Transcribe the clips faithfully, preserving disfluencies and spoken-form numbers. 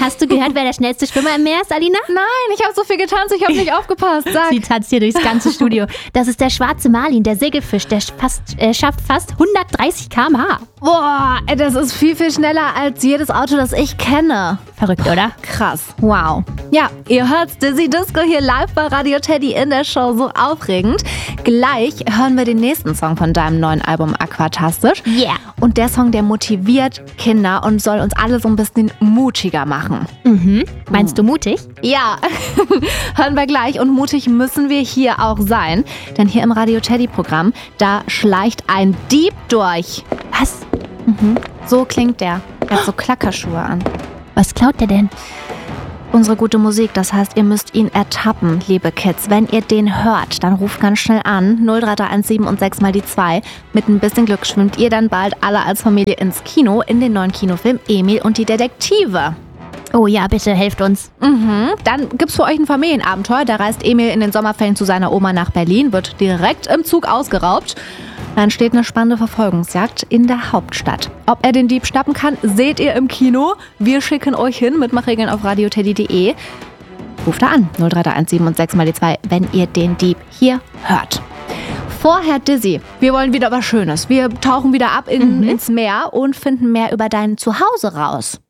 Hast du gehört, wer der schnellste Schwimmer im Meer ist, Alina? Nein, ich habe so viel getanzt, ich habe nicht aufgepasst. Sag. Sie tanzt hier durchs ganze Studio. Das ist der schwarze Marlin, der Segelfisch. Der fast, äh, schafft fast hundertdreißig Kilometer pro Stunde. Boah, ey, das ist viel, viel schneller als jedes Auto, das ich kenne. Verrückt, oder? Krass, wow. Ja, ihr hört Dizzy Disco hier live bei Radio Teddy in der Show. So aufregend. Gleich hören wir den nächsten Song von deinem neuen Album Aquatastisch. Yeah. Und der Song, der motiviert Kinder und soll uns alle so ein bisschen mutiger machen. Mhm. Meinst du mutig? Ja, hören wir gleich. Und mutig müssen wir hier auch sein. Denn hier im Radio Teddy-Programm, da schleicht ein Dieb durch. Was? Mhm. So klingt der. Der hat so Klackerschuhe an. Was klaut der denn? Unsere gute Musik, das heißt, ihr müsst ihn ertappen, liebe Kids. Wenn ihr den hört, dann ruft ganz schnell an, null drei drei eins sieben und sechs mal die zwei. Mit ein bisschen Glück schwimmt ihr dann bald alle als Familie ins Kino, in den neuen Kinofilm Emil und die Detektive. Oh ja, bitte, helft uns. Mhm. Dann gibt's für euch ein Familienabenteuer. Da reist Emil in den Sommerferien zu seiner Oma nach Berlin, wird direkt im Zug ausgeraubt. Dann steht eine spannende Verfolgungsjagd in der Hauptstadt. Ob er den Dieb schnappen kann, seht ihr im Kino. Wir schicken euch hin. Mitmachregeln auf radioteddy punkt de. Ruft da an, null drei drei eins sieben und sechs mal die zwei, wenn ihr den Dieb hier hört. Vorher Dizzy, wir wollen wieder was Schönes. Wir tauchen wieder ab in, Mhm. ins Meer und finden mehr über dein Zuhause raus.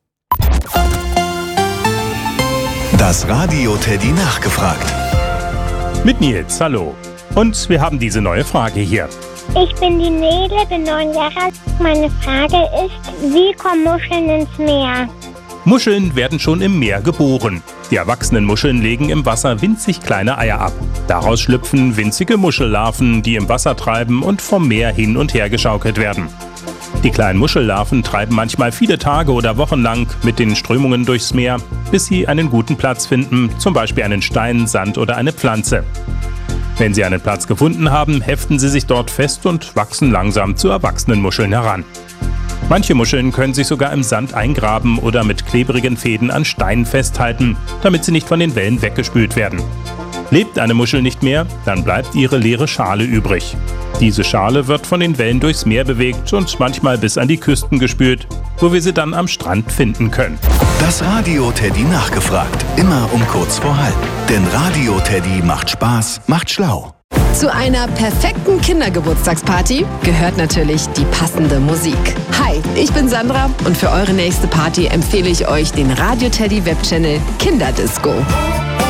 Das Radio Teddy nachgefragt. Mit Nils, hallo. Und wir haben diese neue Frage hier. Ich bin die Nele, bin neun Jahre alt. Meine Frage ist, wie kommen Muscheln ins Meer? Muscheln werden schon im Meer geboren. Die erwachsenen Muscheln legen im Wasser winzig kleine Eier ab. Daraus schlüpfen winzige Muschellarven, die im Wasser treiben und vom Meer hin und her geschaukelt werden. Die kleinen Muschellarven treiben manchmal viele Tage oder Wochen lang mit den Strömungen durchs Meer, bis sie einen guten Platz finden, zum Beispiel einen Stein, Sand oder eine Pflanze. Wenn sie einen Platz gefunden haben, heften sie sich dort fest und wachsen langsam zu erwachsenen Muscheln heran. Manche Muscheln können sich sogar im Sand eingraben oder mit klebrigen Fäden an Steinen festhalten, damit sie nicht von den Wellen weggespült werden. Lebt eine Muschel nicht mehr, dann bleibt ihre leere Schale übrig. Diese Schale wird von den Wellen durchs Meer bewegt und manchmal bis an die Küsten gespült, wo wir sie dann am Strand finden können. Das Radio Teddy nachgefragt. Immer um kurz vor halb. Denn Radio Teddy macht Spaß, macht schlau. Zu einer perfekten Kindergeburtstagsparty gehört natürlich die passende Musik. Hi, ich bin Sandra und für eure nächste Party empfehle ich euch den Radio Teddy Webchannel Kinderdisco.